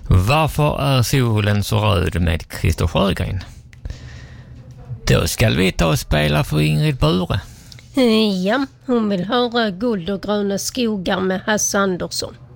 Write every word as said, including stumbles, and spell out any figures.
Varför är solen så röd med Christer Sjögren? Då ska vi ta och spela för Ingrid Bure. Ja, hon vill höra Guld och gröna skogar med Hasse Andersson.